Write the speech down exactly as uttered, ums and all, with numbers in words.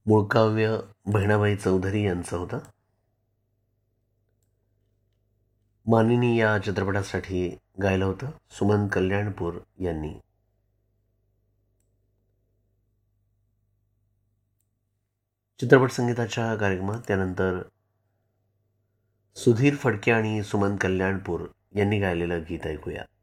मूळ काव्य बहिणाबाई चौधरी यांचं होतं. मानिनी या चित्रपटासाठी गायलं होतं सुमन कल्याणपूर यांनी. चित्रपट संगीताच्या कार्यक्रमात त्यानंतर सुधीर फडके आणि सुमन कल्याणपूर यांनी गायलेलं गीत ऐकूया.